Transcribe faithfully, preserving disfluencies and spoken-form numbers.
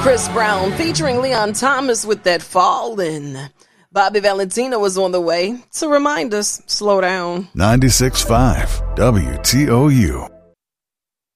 Chris Brown featuring Leon Thomas with that Fallin'. Bobby Valentino was on the way to remind us, slow down. ninety-six point five W T O U.